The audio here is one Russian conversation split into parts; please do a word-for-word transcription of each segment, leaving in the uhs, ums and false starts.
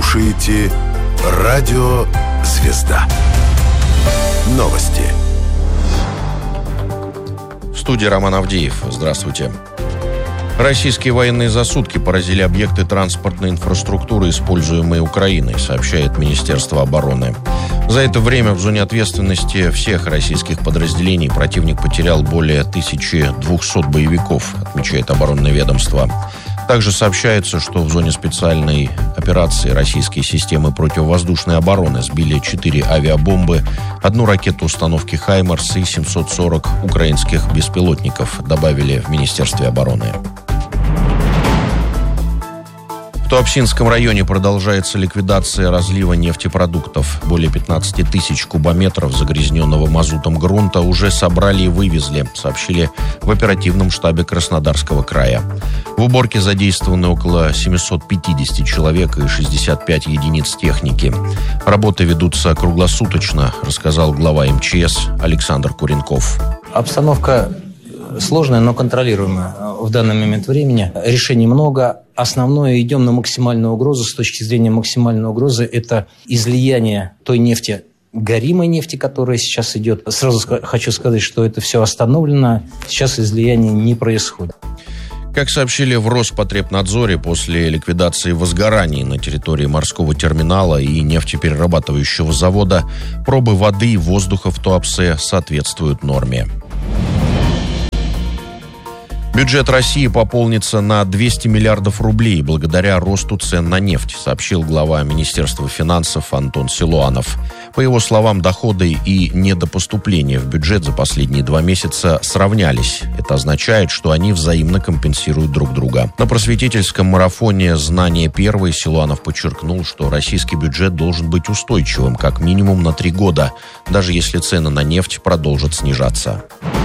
слушаете Радио «Звезда». Новости. В студии Роман Авдеев. Здравствуйте. Российские военные за сутки поразили объекты транспортной инфраструктуры, используемые Украиной, сообщает Министерство обороны. За это время в зоне ответственности всех российских подразделений противник потерял более тысячи двухсот боевиков, отмечает оборонное ведомство. Также сообщается, что в зоне специальной операции российские системы противовоздушной обороны сбили четыре авиабомбы, одну ракету установки «Хаймарс» и семьсот сорок украинских беспилотников, добавили в Министерстве обороны. В Туапсинском районе продолжается ликвидация разлива нефтепродуктов. Более пятнадцати тысяч кубометров загрязненного мазутом грунта уже собрали и вывезли, сообщили в оперативном штабе Краснодарского края. В уборке задействованы около семисот пятидесяти человек и шестьдесят пять единиц техники. Работы ведутся круглосуточно, рассказал глава эм че эс Александр Куренков. Обстановка сложная, но контролируемая в данный момент времени. Решений много. Основное, идем на максимальную угрозу. С точки зрения максимальной угрозы, это излияние той нефти, горимой нефти, которая сейчас идет. Сразу хочу сказать, что это все остановлено. Сейчас излияние не происходит. Как сообщили в Роспотребнадзоре, после ликвидации возгораний на территории морского терминала и нефтеперерабатывающего завода, пробы воды и воздуха в Туапсе соответствуют норме. Бюджет России пополнится на двести миллиардов рублей благодаря росту цен на нефть, сообщил глава Министерства финансов Антон Силуанов. По его словам, доходы и недопоступления в бюджет за последние два месяца сравнялись. Это означает, что они взаимно компенсируют друг друга. На просветительском марафоне «Знание первое» Силуанов подчеркнул, что российский бюджет должен быть устойчивым как минимум на три года, даже если цены на нефть продолжат снижаться.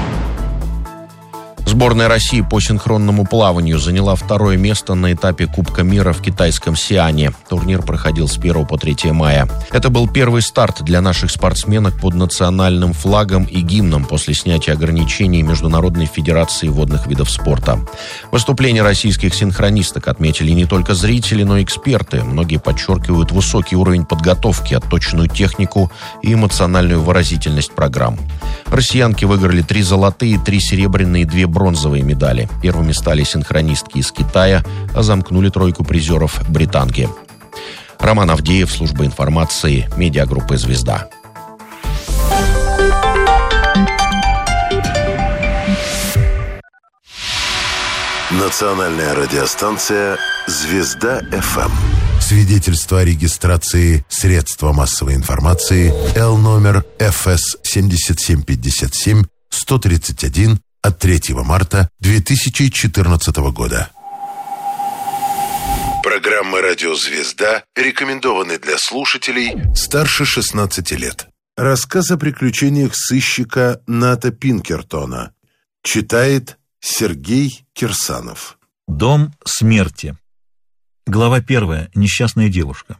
Сборная России по синхронному плаванию заняла второе место на этапе Кубка мира в китайском Сиане. Турнир проходил с первого по третье мая. Это был первый старт для наших спортсменок под национальным флагом и гимном после снятия ограничений Международной федерации водных видов спорта. Выступления российских синхронисток отметили не только зрители, но и эксперты. Многие подчеркивают высокий уровень подготовки, отточенную технику и эмоциональную выразительность программ. Россиянки выиграли три золотые, три серебряные и две бронзовые медали. Первыми стали синхронистки из Китая, а замкнули тройку призеров британки. Роман Авдеев, служба информации, медиагруппы «Звезда». Национальная радиостанция «Звезда эф эм». Свидетельство о регистрации средства массовой информации Л номер эф эс семь семь пять семь сто тридцать один от третьего марта две тысячи четырнадцатого года. Программа «Радио Звезда» рекомендованы для слушателей старше шестнадцати лет. Рассказ о приключениях сыщика Ната Пинкертона. Читает Сергей Кирсанов. Дом смерти. Глава первая. Несчастная девушка.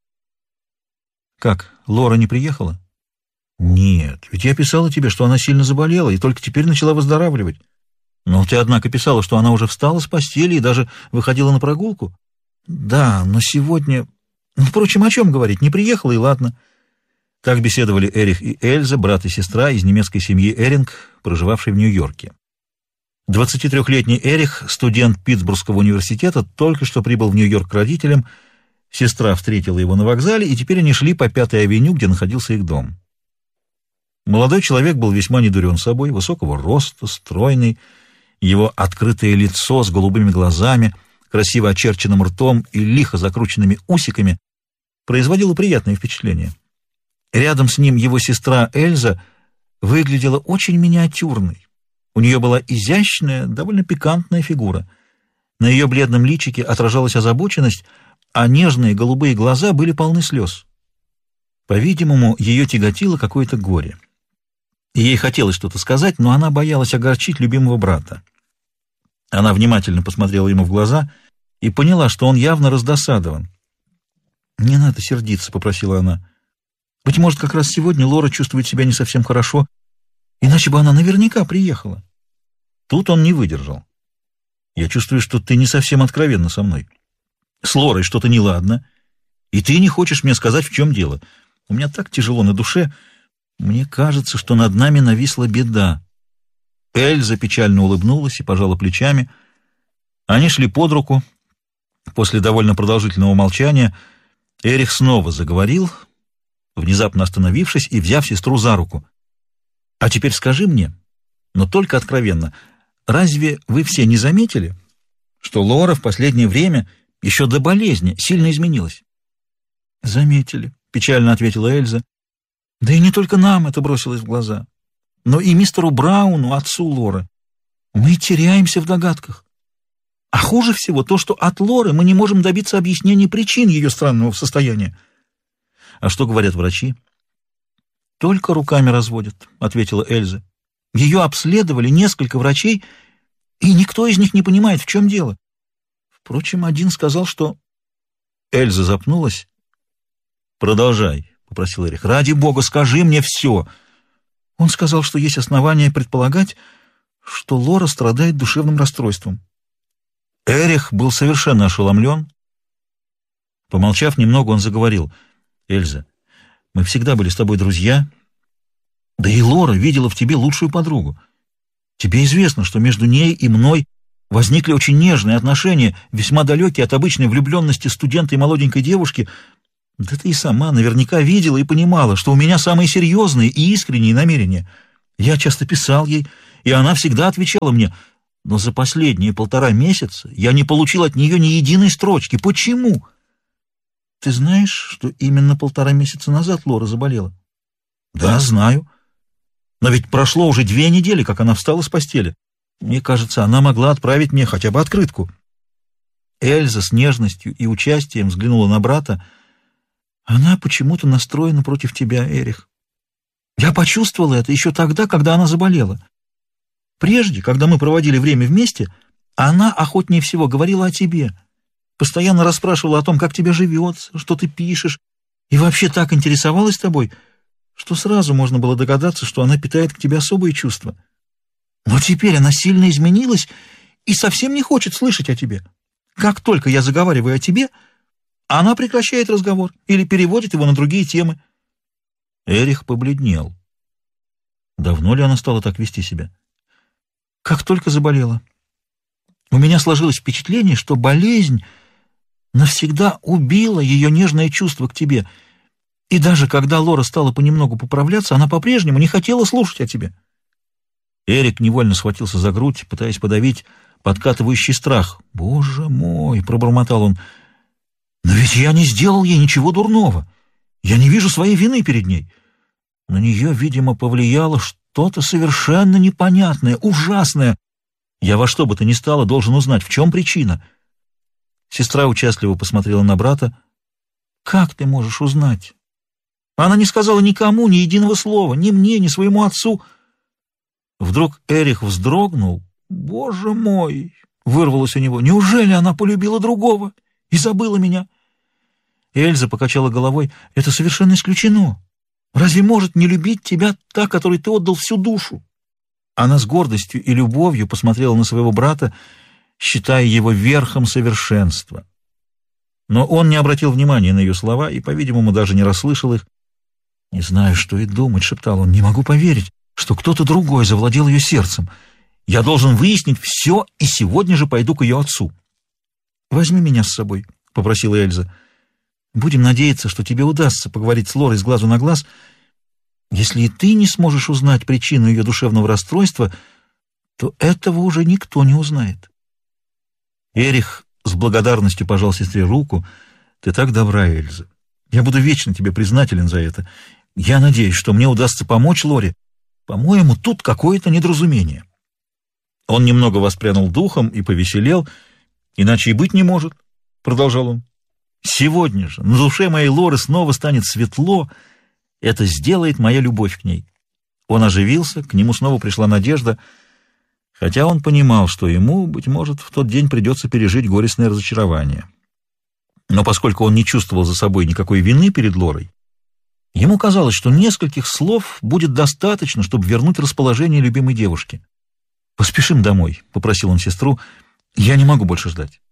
Как, Лора не приехала? Нет, ведь я писала тебе, что она сильно заболела и только теперь начала выздоравливать. Но ты, однако, писала, что она уже встала с постели и даже выходила на прогулку. Да, но сегодня... Ну, впрочем, о чем говорить? Не приехала, и ладно. Так беседовали Эрих и Эльза, брат и сестра из немецкой семьи Эринг, проживавшей в Нью-Йорке. двадцатитрёхлетний Эрих, студент Питтсбургского университета, только что прибыл в Нью-Йорк к родителям. Сестра встретила его на вокзале, и теперь они шли по Пятой авеню, где находился их дом. Молодой человек был весьма недурен собой, высокого роста, стройный. Его открытое лицо с голубыми глазами, красиво очерченным ртом и лихо закрученными усиками производило приятное впечатление. Рядом с ним его сестра Эльза выглядела очень миниатюрной. У нее была изящная, довольно пикантная фигура. На ее бледном личике отражалась озабоченность, а нежные голубые глаза были полны слез. По-видимому, ее тяготило какое-то горе. Ей хотелось что-то сказать, но она боялась огорчить любимого брата. Она внимательно посмотрела ему в глаза и поняла, что он явно раздосадован. «Не надо сердиться», — попросила она. «Быть может, как раз сегодня Лора чувствует себя не совсем хорошо, иначе бы она наверняка приехала». Тут он не выдержал. «Я чувствую, что ты не совсем откровенна со мной. С Лорой что-то неладно. И ты не хочешь мне сказать, в чем дело. У меня так тяжело на душе. Мне кажется, что над нами нависла беда». Эльза печально улыбнулась и пожала плечами. Они шли под руку. После довольно продолжительного молчания Эрих снова заговорил, внезапно остановившись и взяв сестру за руку. «А теперь скажи мне, но только откровенно, разве вы все не заметили, что Лора в последнее время, еще до болезни, сильно изменилась?» «Заметили», — печально ответила Эльза. «Да и не только нам это бросилось в глаза, но и мистеру Брауну, отцу Лоры. Мы теряемся в догадках. А хуже всего то, что от Лоры мы не можем добиться объяснения причин ее странного состояния». «А что говорят врачи?» «Только руками разводят», — ответила Эльза. «Ее обследовали несколько врачей, и никто из них не понимает, в чем дело. Впрочем, один сказал, что...» Эльза запнулась. «Продолжай», — попросил Эрих. «Ради бога, скажи мне все». Он сказал, что есть основания предполагать, что Лора страдает душевным расстройством. Эрих был совершенно ошеломлен. Помолчав немного, он заговорил. «Эльза, мы всегда были с тобой друзья, да и Лора видела в тебе лучшую подругу. Тебе известно, что между ней и мной возникли очень нежные отношения, весьма далекие от обычной влюбленности студента и молоденькой девушки. Да ты и сама наверняка видела и понимала, что у меня самые серьезные и искренние намерения. Я часто писал ей, и она всегда отвечала мне, но за последние полтора месяца я не получил от нее ни единой строчки. Почему?» «Ты знаешь, что именно полтора месяца назад Лора заболела?» «Да, знаю. Но ведь прошло уже две недели, как она встала с постели. Мне кажется, она могла отправить мне хотя бы открытку». Эльза с нежностью и участием взглянула на брата. «Она почему-то настроена против тебя, Эрих. Я почувствовала это еще тогда, когда она заболела. Прежде, когда мы проводили время вместе, она охотнее всего говорила о тебе. Постоянно расспрашивала о том, как тебе живется, что ты пишешь, и вообще так интересовалась тобой, что сразу можно было догадаться, что она питает к тебе особые чувства. Но теперь она сильно изменилась и совсем не хочет слышать о тебе. Как только я заговариваю о тебе, она прекращает разговор или переводит его на другие темы». Эрих побледнел. Давно ли она стала так вести себя? «Как только заболела. У меня сложилось впечатление, что болезнь навсегда убила ее нежное чувство к тебе, и даже когда Лора стала понемногу поправляться, она по-прежнему не хотела слушать о тебе». Эрик невольно схватился за грудь, пытаясь подавить подкатывающий страх. «Боже мой!» — пробормотал он. «Но ведь я не сделал ей ничего дурного. Я не вижу своей вины перед ней. На нее, видимо, повлияло что-то совершенно непонятное, ужасное. Я во что бы то ни стало должен узнать, в чем причина». Сестра участливо посмотрела на брата. «Как ты можешь узнать? Она не сказала никому ни единого слова, ни мне, ни своему отцу». Вдруг Эрих вздрогнул. «Боже мой!» — вырвалось у него. «Неужели она полюбила другого и забыла меня?» Эльза покачала головой. «Это совершенно исключено. Разве может не любить тебя та, которой ты отдал всю душу?» Она с гордостью и любовью посмотрела на своего брата, считая его верхом совершенства. Но он не обратил внимания на ее слова и, по-видимому, даже не расслышал их. «Не знаю, что и думать», — шептал он. «Не могу поверить, что кто-то другой завладел ее сердцем. Я должен выяснить все и сегодня же пойду к ее отцу». «Возьми меня с собой», — попросила Эльза. «Будем надеяться, что тебе удастся поговорить с Лорой с глазу на глаз. Если и ты не сможешь узнать причину ее душевного расстройства, то этого уже никто не узнает». Эрих с благодарностью пожал сестре руку. «Ты так добра, Эльза. Я буду вечно тебе признателен за это. Я надеюсь, что мне удастся помочь Лоре. По-моему, тут какое-то недоразумение». Он немного воспрянул духом и повеселел. «Иначе и быть не может», — продолжал он. «Сегодня же на душе моей Лоры снова станет светло. Это сделает моя любовь к ней». Он оживился, к нему снова пришла надежда, хотя он понимал, что ему, быть может, в тот день придется пережить горестное разочарование. Но поскольку он не чувствовал за собой никакой вины перед Лорой, ему казалось, что нескольких слов будет достаточно, чтобы вернуть расположение любимой девушки. «Поспешим домой», — попросил он сестру. «Я не могу больше ждать.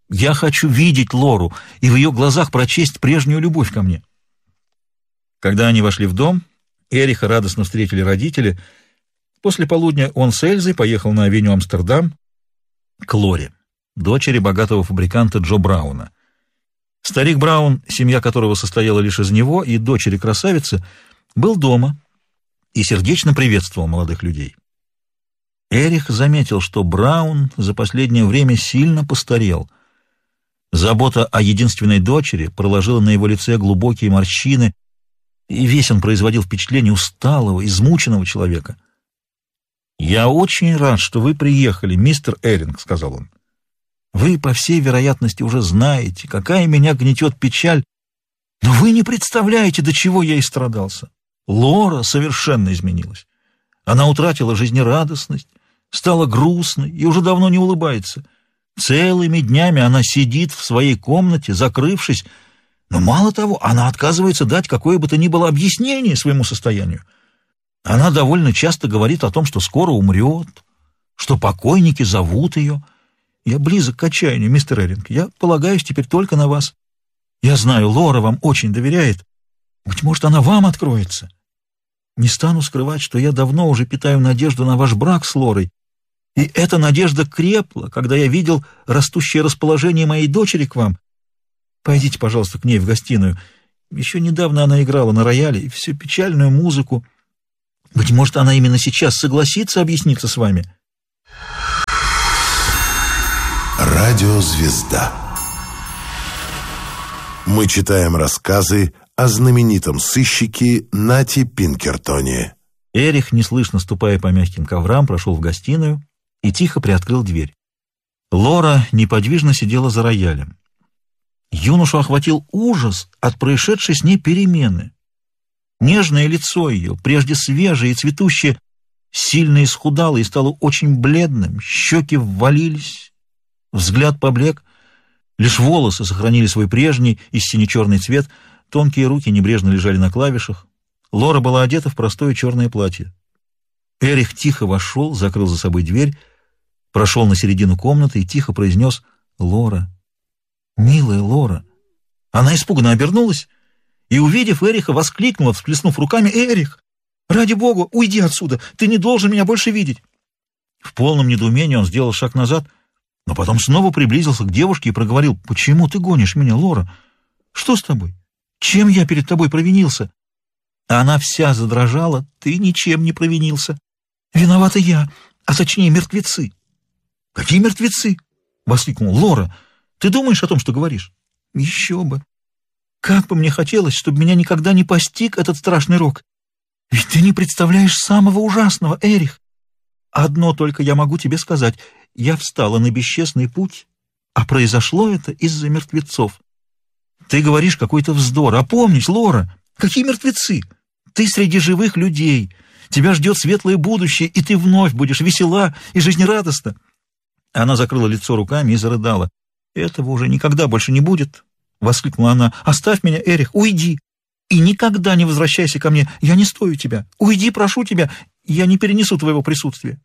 Я хочу видеть Лору и в ее глазах прочесть прежнюю любовь ко мне. Когда они вошли в дом, Эриха радостно встретили родители. После полудня он с Эльзой поехал на авеню Амстердам к Лоре, дочери богатого фабриканта Джо Брауна. Старик Браун, семья которого состояла лишь из него и дочери красавицы, был дома и сердечно приветствовал молодых людей. Эрих заметил, что Браун за последнее время сильно постарел. Забота о единственной дочери проложила на его лице глубокие морщины, и весь он производил впечатление усталого, измученного человека. «Я очень рад, что вы приехали, мистер Эллинг», — сказал он. «Вы, по всей вероятности, уже знаете, какая меня гнетет печаль, но вы не представляете, до чего я истрадался. Лора совершенно изменилась. Она утратила жизнерадостность, стала грустной и уже давно не улыбается. Целыми днями она сидит в своей комнате, закрывшись, но мало того, она отказывается дать какое бы то ни было объяснение своему состоянию. Она довольно часто говорит о том, что скоро умрет, что покойники зовут ее. Я близок к отчаянию, мистер Эллинг. Я полагаюсь теперь только на вас. Я знаю, Лора вам очень доверяет. Быть может, она вам откроется. Не стану скрывать, что я давно уже питаю надежду на ваш брак с Лорой. И эта надежда крепла, когда я видел растущее расположение моей дочери к вам. Пойдите, пожалуйста, к ней в гостиную. Еще недавно она играла на рояле и всю печальную музыку. Быть может, она именно сейчас согласится объясниться с вами. Радиозвезда. Мы читаем рассказы о знаменитом сыщике Нате Пинкертоне. Эрих, неслышно ступая по мягким коврам, прошел в гостиную и тихо приоткрыл дверь. Лора неподвижно сидела за роялем. Юношу охватил ужас от происшедшей с ней перемены. Нежное лицо ее, прежде свежее и цветущее, сильно исхудало и стало очень бледным, щеки ввалились, взгляд поблек, лишь волосы сохранили свой прежний и сине-черный цвет, тонкие руки небрежно лежали на клавишах. Лора была одета в простое черное платье. Эрих тихо вошел, закрыл за собой дверь, прошел на середину комнаты и тихо произнес: «Лора, милая Лора». Она испуганно обернулась и, увидев Эриха, воскликнула, всплеснув руками: «Эрих, ради бога, уйди отсюда! Ты не должен меня больше видеть!» В полном недоумении он сделал шаг назад, но потом снова приблизился к девушке и проговорил: «Почему ты гонишь меня, Лора? Что с тобой? Чем я перед тобой провинился?» Она вся задрожала: «Ты ничем не провинился. Виновата я, а точнее мертвецы». «Какие мертвецы?» — воскликнул. «Лора, ты думаешь о том, что говоришь?» «Еще бы! Как бы мне хотелось, чтобы меня никогда не постиг этот страшный рок. Ведь ты не представляешь самого ужасного, Эрих. Одно только я могу тебе сказать. Я встала на бесчестный путь, а произошло это из-за мертвецов. Ты говоришь какой-то вздор. Опомнись, Лора, какие мертвецы? Ты среди живых людей. Тебя ждет светлое будущее, и ты вновь будешь весела и жизнерадостна». Она закрыла лицо руками и зарыдала. «Этого уже никогда больше не будет», — воскликнула она. «Оставь меня, Эрих, уйди. И никогда не возвращайся ко мне. Я не стою тебя. Уйди, прошу тебя. Я не перенесу твоего присутствия».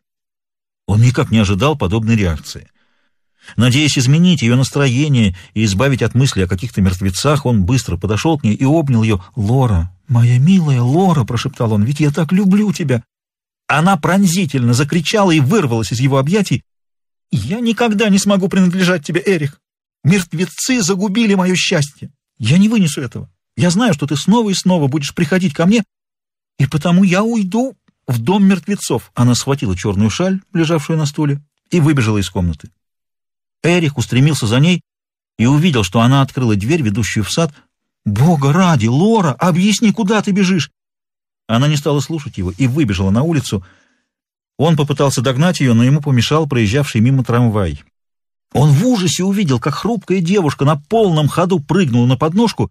Он никак не ожидал подобной реакции. Надеясь изменить ее настроение и избавить от мысли о каких-то мертвецах, он быстро подошел к ней и обнял ее. «Лора, моя милая Лора», — прошептал он, — «ведь я так люблю тебя». Она пронзительно закричала и вырвалась из его объятий. «Я никогда не смогу принадлежать тебе, Эрих. Мертвецы загубили мое счастье. Я не вынесу этого. Я знаю, что ты снова и снова будешь приходить ко мне, и потому я уйду в дом мертвецов». Она схватила черную шаль, лежавшую на стуле, и выбежала из комнаты. Эрих устремился за ней и увидел, что она открыла дверь, ведущую в сад. «Бога ради, Лора, объясни, куда ты бежишь?» Она не стала слушать его и выбежала на улицу. Он попытался догнать ее, но ему помешал проезжавший мимо трамвай. Он в ужасе увидел, как хрупкая девушка на полном ходу прыгнула на подножку.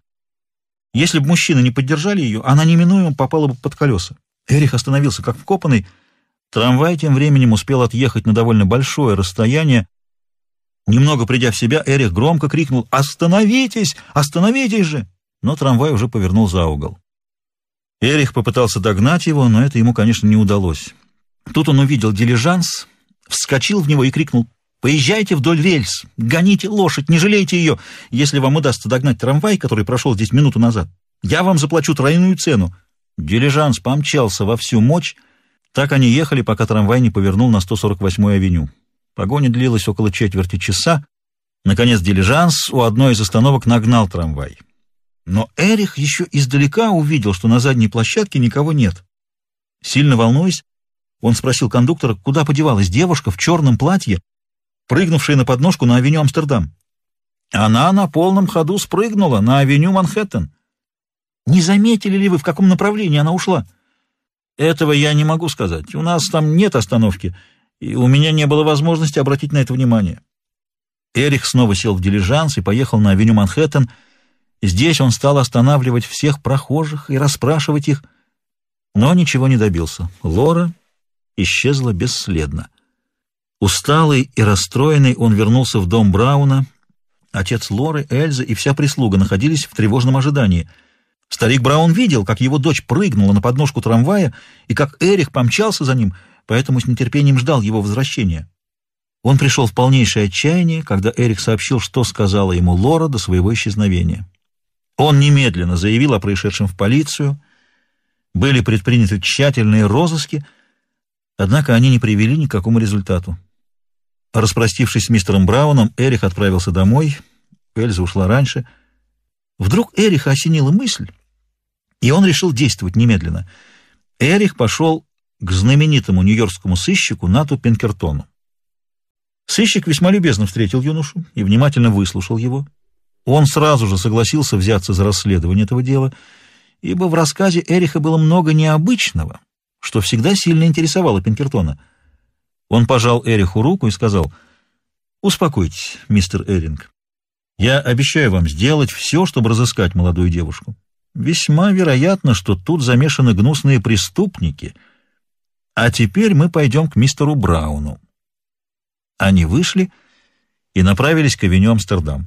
Если бы мужчины не поддержали ее, она неминуемо попала бы под колеса. Эрих остановился как вкопанный. Трамвай тем временем успел отъехать на довольно большое расстояние. Немного придя в себя, Эрих громко крикнул: «Остановитесь! Остановитесь же!» Но трамвай уже повернул за угол. Эрих попытался догнать его, но это ему, конечно, не удалось. Тут он увидел дилижанс, вскочил в него и крикнул: Поезжайте вдоль рельс, гоните лошадь, не жалейте ее. Если вам удастся догнать трамвай, который прошел здесь минуту назад, я вам заплачу тройную цену». Дилижанс помчался во всю мощь. Так они ехали, пока трамвай не повернул на сто сорок восьмую авеню. Погоня длилась около четверти часа. Наконец дилижанс у одной из остановок нагнал трамвай. Но Эрих еще издалека увидел, что на задней площадке никого нет. Сильно волнуясь, он спросил кондуктора, куда подевалась девушка в черном платье, прыгнувшая на подножку на авеню Амстердам. Она на полном ходу спрыгнула на авеню Манхэттен. Не заметили ли вы, в каком направлении она ушла? Этого я не могу сказать. У нас там нет остановки, и у меня не было возможности обратить на это внимание. Эрих снова сел в дилижанс и поехал на авеню Манхэттен. Здесь он стал останавливать всех прохожих и расспрашивать их, но ничего не добился. Лора исчезла бесследно. Усталый и расстроенный он вернулся в дом Брауна. Отец Лоры, Эльза и вся прислуга находились в тревожном ожидании. Старик Браун видел, как его дочь прыгнула на подножку трамвая и как Эрих помчался за ним, поэтому с нетерпением ждал его возвращения. Он пришел в полнейшее отчаяние, когда Эрих сообщил, что сказала ему Лора до своего исчезновения. Он немедленно заявил о происшедшем в полицию. Были предприняты тщательные розыски, однако они не привели ни к какому результату. Распростившись с мистером Брауном, Эрих отправился домой. Эльза ушла раньше. Вдруг Эриха осенила мысль, и он решил действовать немедленно. Эрих пошел к знаменитому нью-йоркскому сыщику Нату Пинкертону. Сыщик весьма любезно встретил юношу и внимательно выслушал его. Он сразу же согласился взяться за расследование этого дела, ибо в рассказе Эриха было много необычного, что всегда сильно интересовало Пинкертона. Он пожал Эриху руку и сказал: «Успокойтесь, мистер Эринг. Я обещаю вам сделать все, чтобы разыскать молодую девушку. Весьма вероятно, что тут замешаны гнусные преступники. А теперь мы пойдем к мистеру Брауну». Они вышли и направились к авеню Амстердам.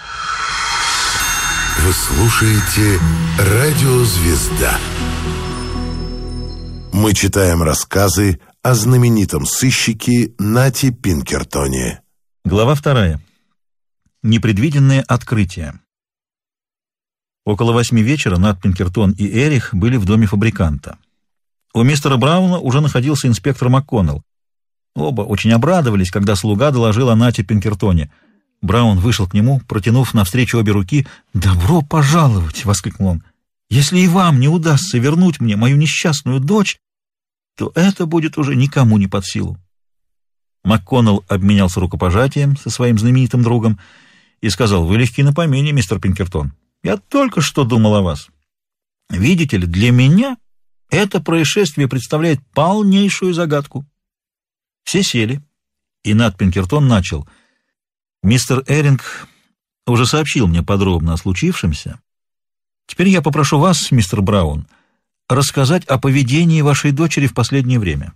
Вы слушаете «Радио Звезда». Мы читаем рассказы о знаменитом сыщике Нате Пинкертоне. Глава вторая. Непредвиденное открытие. Около восьми вечера Нат Пинкертон и Эрих были в доме фабриканта. У мистера Брауна уже находился инспектор МакКоннелл. Оба очень обрадовались, когда слуга доложил о Нате Пинкертоне. Браун вышел к нему, протянув навстречу обе руки. «Добро пожаловать!» — воскликнул он. «Если и вам не удастся вернуть мне мою несчастную дочь, то это будет уже никому не под силу». МакКоннелл обменялся рукопожатием со своим знаменитым другом и сказал: «Вы легки на помине, мистер Пинкертон. Я только что думал о вас. Видите ли, для меня это происшествие представляет полнейшую загадку». Все сели, и Нат Пинкертон начал: «Мистер Эринг уже сообщил мне подробно о случившемся. Теперь я попрошу вас, мистер Браун, рассказать о поведении вашей дочери в последнее время».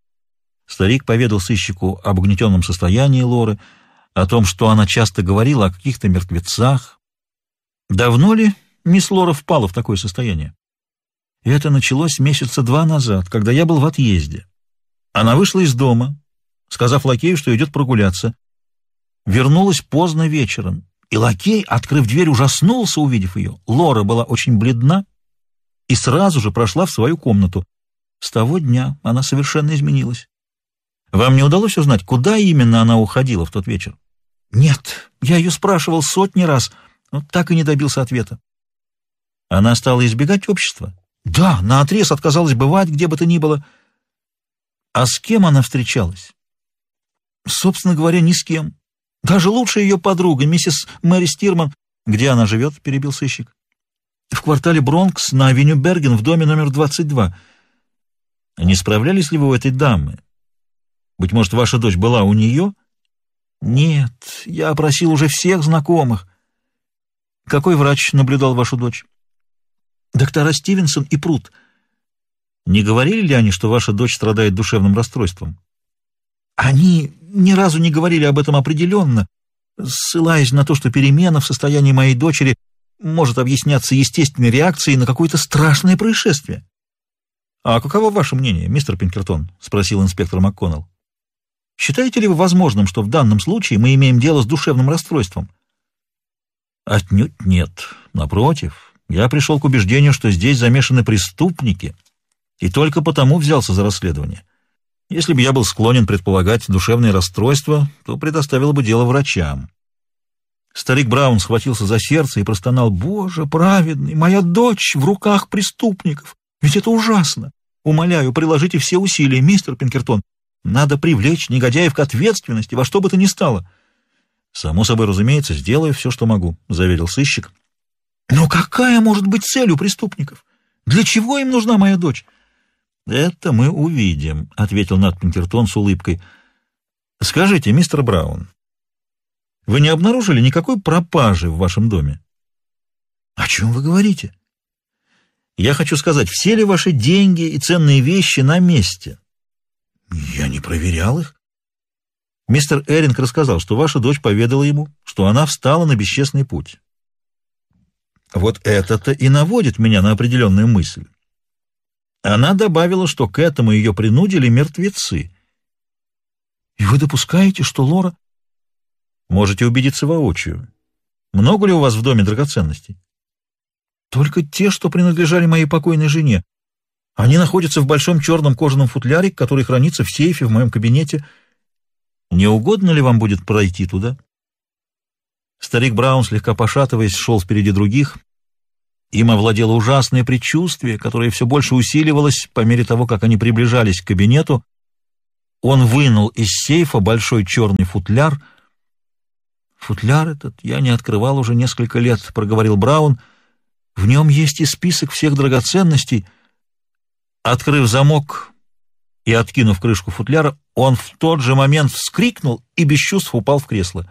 Старик поведал сыщику об угнетенном состоянии Лоры, о том, что она часто говорила о каких-то мертвецах. «Давно ли мисс Лора впала в такое состояние?» «Это началось месяца два назад, когда я был в отъезде. Она вышла из дома, сказав лакею, что идет прогуляться. Вернулась поздно вечером, и лакей, открыв дверь, ужаснулся, увидев ее. Лора была очень бледна и сразу же прошла в свою комнату. С того дня она совершенно изменилась. Вам не удалось узнать, куда именно она уходила в тот вечер?» «Нет, я ее спрашивал сотни раз, но так и не добился ответа». «Она стала избегать общества?» «Да, наотрез отказалась бывать где бы то ни было». «А с кем она встречалась?» «Собственно говоря, ни с кем. Даже лучшая ее подруга, миссис Мэри Стирман». «Где она живет?» — перебил сыщик. «В квартале Бронкс на авеню Берген в доме номер двадцать два». «Не справлялись ли вы у этой дамы? Быть может, ваша дочь была у нее?» «Нет, я опросил уже всех знакомых». «Какой врач наблюдал вашу дочь?» «Доктора Стивенсон и Прут». «Не говорили ли они, что ваша дочь страдает душевным расстройством?» «Они ни разу не говорили об этом определенно, ссылаясь на то, что перемена в состоянии моей дочери может объясняться естественной реакцией на какое-то страшное происшествие». «А каково ваше мнение, мистер Пинкертон?» — спросил инспектор МакКоннелл. Считаете ли вы возможным, что в данном случае мы имеем дело с душевным расстройством? Отнюдь нет. Напротив, я пришел к убеждению, что здесь замешаны преступники, и только потому взялся за расследование. Если бы я был склонен предполагать душевные расстройства, то предоставил бы дело врачам. Старик Браун схватился за сердце и простонал: «Боже праведный, моя дочь в руках преступников! Ведь это ужасно! Умоляю, приложите все усилия, мистер Пинкертон. Надо привлечь негодяев к ответственности во что бы то ни стало». «Само собой, разумеется, сделаю все, что могу», — заверил сыщик. «Но какая может быть цель у преступников? Для чего им нужна моя дочь?» «Это мы увидим», — ответил Нат Пинкертон с улыбкой. «Скажите, мистер Браун, вы не обнаружили никакой пропажи в вашем доме?» «О чем вы говорите?» «Я хочу сказать, все ли ваши деньги и ценные вещи на месте?» «Я не проверял их». «Мистер Эринг рассказал, что ваша дочь поведала ему, что она встала на бесчестный путь». Вот это-то и наводит меня на определенную мысль. Она добавила, что к этому ее принудили мертвецы. И вы допускаете, что Лора... Можете убедиться воочию. Много ли у вас в доме драгоценностей? Только те, что принадлежали моей покойной жене. Они находятся в большом черном кожаном футляре, который хранится в сейфе в моем кабинете. Не угодно ли вам будет пройти туда? Старик Браун, слегка пошатываясь, шел впереди других. Им овладело ужасное предчувствие, которое все больше усиливалось по мере того, как они приближались к кабинету. Он вынул из сейфа большой черный футляр. «Футляр этот я не открывал уже несколько лет», — проговорил Браун. «В нем есть и список всех драгоценностей». Открыв замок и откинув крышку футляра, он в тот же момент вскрикнул и без чувств упал в кресло.